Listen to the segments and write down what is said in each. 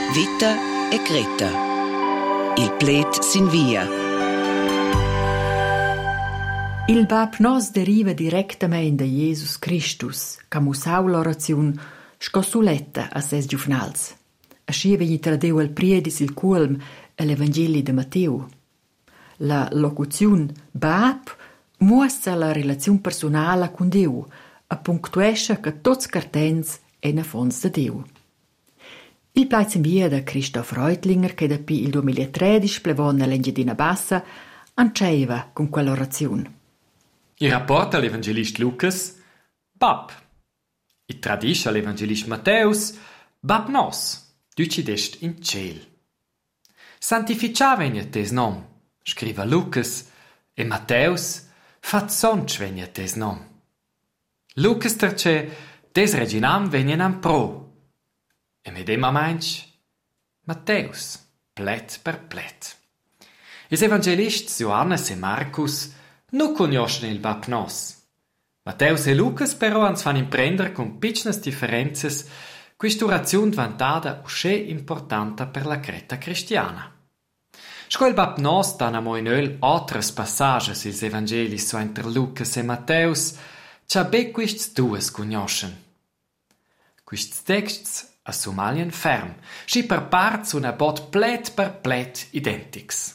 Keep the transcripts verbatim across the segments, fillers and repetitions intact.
Vita e Greta. Il plet sin via. Il Bab Nos deriva direttamente da Jesus Christus, che musau l'orazione scossuletta a ses giufnals. Aschi vegni tradeu al priedis il culm all'Evangeli de Matteo. La locuzione Bab mostra la relazione personale con Dio, a punctuesce che tots cartens è na fons de Dio. Il plaiz in via da Christoph Reutlinger, che da pi il duemilatredici plevò nell'Engiadina Bassa, anceiva con quell'orazione. Il rapporta all'evangelista Lucas, Bab. Il tradisce all'evangelista Matteus, Bab Nos, ducidest in ciel. Santificava in tes nom, scriva Lucas, e Matteus, fat sonch vegna tes nom. Lucas terce, tes reginam vegnan pro. E medema mainch, Matteus, plet per plet. Ils evangelists Johannes e Marcus non conoscono il Bab Nos. Matteus e Lucas però ans fan imprender con piccine differenze quest'orazione vantata usce importante per la creta cristiana. Sco il Bab Nos danamo in eul altres passages ils evangelis so inter Lucas e Matteus, c'ha be quists dues conoscen. Quists texts assumalien ferm, schi per parts una bot plet per plet identics.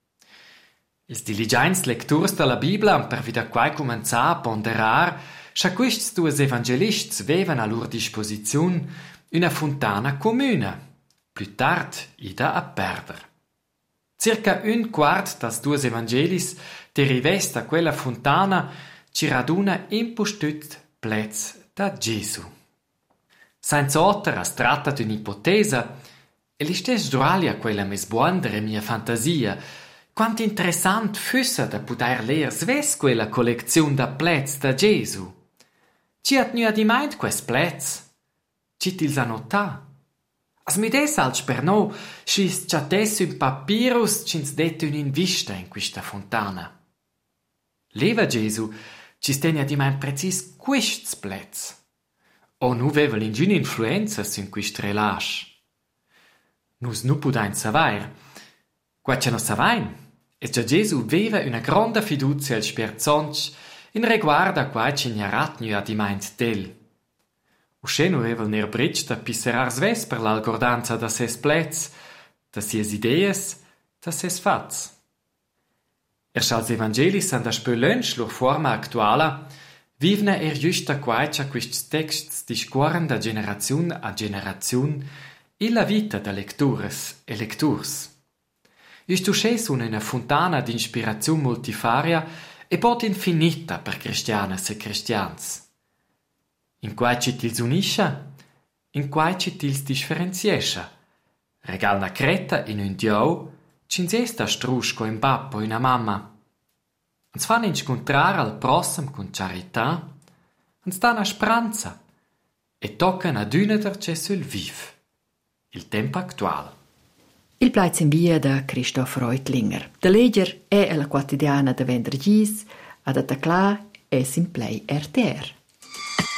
Ils diligents lecturs della Biblia han per vida quai començar a ponderar scha quists dues evangelists vevan a lur disposiziun una fontana comuna, plü tard ida a perder. Circa un quart das dues evangelis derives da quella fontana ci raduna impostüt plets da Gesù. Sainz otter as tratta d'un'ipotesa e l'istes duralia quella mes buondere mia fantasia. Quant interessant füsse da poter leer sves quella collezione da plets da Gesù. Ci hat nu adimaint quest plets? Ci tils annotà? As mi des alc per no, schis ciates un papyrus cins det un in vista in questa fontana. Leva Gesù, ci steni adimaint precis quists plets. O nu vevel ingin influenzas in quist relax. Nus nu pudain savair. Qua ce no savain. E già Gesù veva una grande fiducia al sperzonch in riguardo a quai ci gnarat nu adimaint del. Usce nu vevel ner britsch da pisserar sves per l'algordanza da ses plets, da sies idees, da ses fats. Erst als evangelis an da spölönsch lur forma actuala, vivna er giusta quaicia quists texts discorren da generaziun a generaziun illa vita da lectures e lecturs. Isto sces una fontana di ispirazione multifaria e pot infinita per cristianas e cristians. In quai ci tils unisce, in quai ci tils differenziesce. Regal na creta in un dio, cinzesta strusco in babbo in a mamma. Ans fan incontrar al prossem con carità, ans dan a spranza e toccan ad una derce sul viv, il tempo attuale. Il plaiz in via da Christoph Reutlinger. Da leger è alla quotidiana da venderdis, ad attaclar è in play R T R.